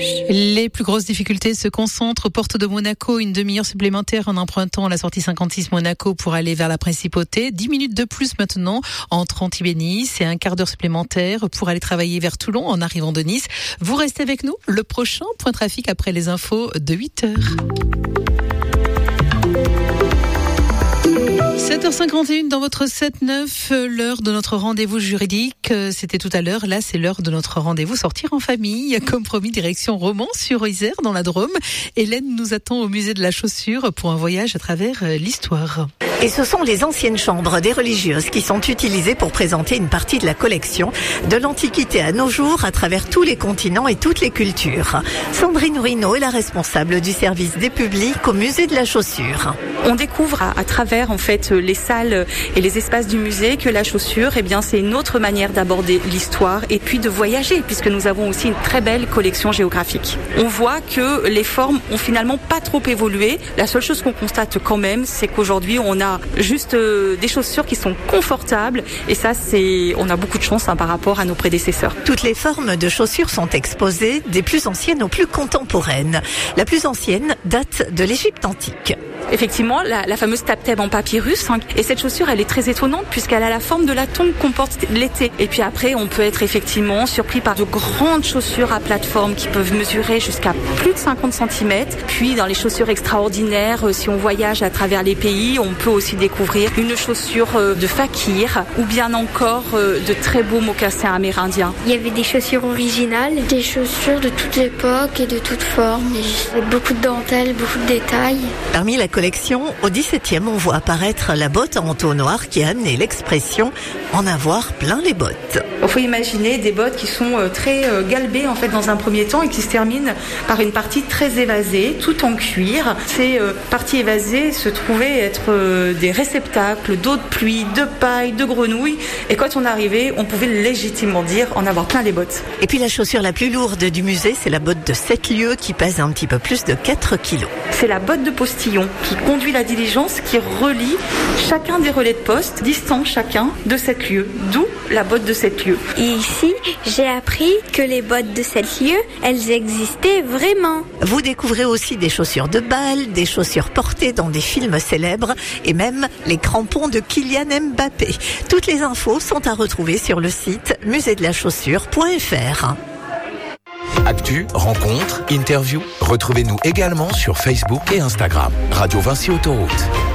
Les plus grosses difficultés se concentrent aux portes de Monaco. Une demi-heure supplémentaire en empruntant la sortie 56 Monaco pour aller vers la Principauté. 10 minutes de plus maintenant entre Antibes et Nice et un quart d'heure supplémentaire pour aller travailler vers Toulon en arrivant de Nice. Vous restez avec nous. Le prochain point trafic après les infos de 8h. 7h51 dans votre 7-9, l'heure de notre rendez-vous juridique. C'était tout à l'heure, là c'est l'heure de notre rendez-vous sortir en famille. Comme promis, direction Romans-sur-Isère dans la Drôme. Hélène nous attend au musée de la chaussure pour un voyage à travers l'histoire. Et ce sont les anciennes chambres des religieuses qui sont utilisées pour présenter une partie de la collection de l'Antiquité à nos jours à travers tous les continents et toutes les cultures. Sandrine Rino est la responsable du service des publics au musée de la chaussure. On découvre à travers en fait les salles et les espaces du musée que la chaussure, c'est une autre manière d'aborder l'histoire et puis de voyager puisque nous avons aussi une très belle collection géographique. On voit que les formes ont finalement pas trop évolué. La seule chose qu'on constate quand même, c'est qu'aujourd'hui on a juste des chaussures qui sont confortables et ça on a beaucoup de chance par rapport à nos prédécesseurs. Toutes les formes de chaussures sont exposées, des plus anciennes aux plus contemporaines. La plus ancienne date de l'Égypte antique. Effectivement, la fameuse Tapteb en papyrus, et cette chaussure, elle est très étonnante puisqu'elle a la forme de la tombe qu'on porte l'été. Et puis après, on peut être effectivement surpris par de grandes chaussures à plateforme qui peuvent mesurer jusqu'à plus de 50 cm. Puis dans les chaussures extraordinaires, si on voyage à travers les pays, on peut aussi découvrir une chaussure de fakir ou bien encore de très beaux mocassins amérindiens. Il y avait des chaussures originales, des chaussures de toute époque et de toutes formes. Il y avait beaucoup de dentelles, beaucoup de détails. Parmi la collection, au XVIIe, on voit apparaître la botte en taux noir qui a amené l'expression « en avoir plein les bottes ». Il faut imaginer des bottes qui sont très galbées en fait dans un premier temps et qui se terminent par une partie très évasée, tout en cuir. Ces parties évasées se trouvaient être des réceptacles d'eau de pluie, de paille, de grenouilles. Et quand on arrivait, on pouvait légitimement dire en avoir plein les bottes. Et puis la chaussure la plus lourde du musée, c'est la botte de 7 lieues qui pèse un petit peu plus de 4 kilos. C'est la botte de postillon qui conduit la diligence, qui relie chacun des relais de poste, distants chacun de 7 lieues, d'où la botte de 7 lieues. Et ici, j'ai appris que les bottes de 7 lieues, elles existaient vraiment. Vous découvrez aussi des chaussures de bal, des chaussures portées dans des films célèbres et même les crampons de Kylian Mbappé. Toutes les infos sont à retrouver sur le site musédelachaussure.fr. Actu, rencontres, interviews, retrouvez-nous également sur Facebook et Instagram. Radio Vinci Autoroute.